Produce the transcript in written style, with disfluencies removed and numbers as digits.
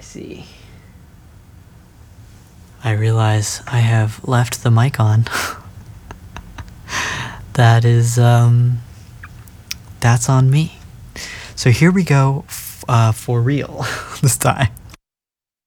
see. I realize I have left the mic on. That is, that's on me. So here we go for real this time.